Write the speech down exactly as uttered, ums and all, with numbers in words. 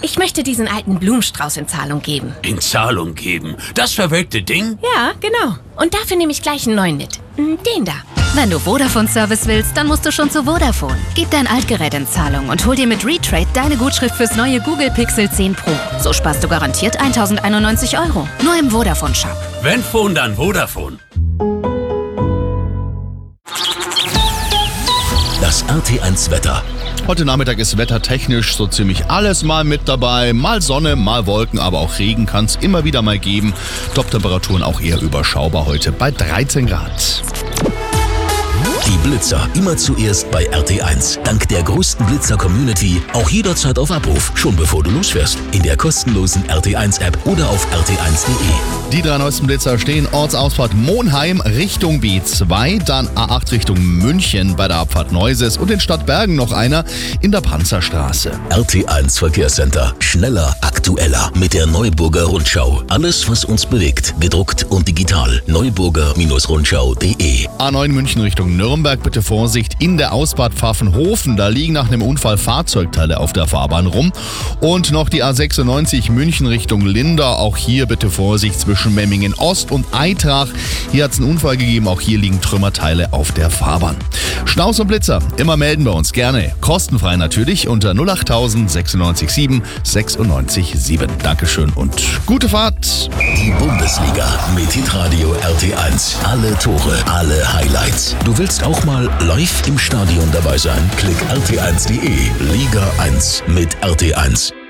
Ich möchte diesen alten Blumenstrauß in Zahlung geben. In Zahlung geben? Das verwelkte Ding? Ja, genau. Und dafür nehme ich gleich einen neuen mit. Den da. Wenn du Vodafone-Service willst, dann musst du schon zu Vodafone. Gib dein Altgerät in Zahlung und hol dir mit Retrade deine Gutschrift fürs neue Google Pixel zehn Pro. So sparst du garantiert tausendeinundneunzig Euro. Nur im Vodafone-Shop. Wenn Phone, dann Vodafone. Das R T eins Wetter. Heute Nachmittag ist wettertechnisch so ziemlich alles mal mit dabei. Mal Sonne, mal Wolken, aber auch Regen kann es immer wieder mal geben. Top-Temperaturen auch eher überschaubar heute bei dreizehn Grad. Die Blitzer immer zuerst bei R T eins. Dank der größten Blitzer-Community auch jederzeit auf Abruf, schon bevor du losfährst. In der kostenlosen R T eins App oder auf r t eins punkt d e. Die drei neuesten Blitzer stehen Ortsausfahrt Monheim Richtung B zwei, dann A acht Richtung München bei der Abfahrt Neuses und in Stadtbergen noch einer in der Panzerstraße. R T eins Verkehrscenter. Schneller, aktueller mit der Neuburger Rundschau. Alles, was uns bewegt, gedruckt und digital. neuburger Rundschau punkt de. A neun München Richtung Nürnberg, bitte Vorsicht in der Ausfahrt Pfaffenhofen. Da liegen nach einem Unfall Fahrzeugteile auf der Fahrbahn rum. Und noch die A sechsundneunzig München Richtung Linda. Auch hier bitte Vorsicht zwischen Memmingen Ost und Eitrach. Hier hat es einen Unfall gegeben. Auch hier liegen Trümmerteile auf der Fahrbahn. Staus und Blitzer, immer melden bei uns. Gerne. Kostenfrei natürlich unter null acht null sechs neun sieben sechs neun sieben. Dankeschön und gute Fahrt. Die Bundesliga mit Hitradio R T eins. Alle Tore, alle Highlights. Du willst auch mal live im Stadion dabei sein? Klick r t eins punkt d e. Liga eins mit R T eins.